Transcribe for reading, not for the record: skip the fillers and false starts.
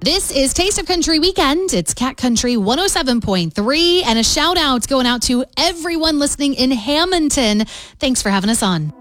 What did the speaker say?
This is Taste of Country Weekend. It's Cat Country 107.3, and a shout out going out to everyone listening in Hamilton. Thanks for having us on.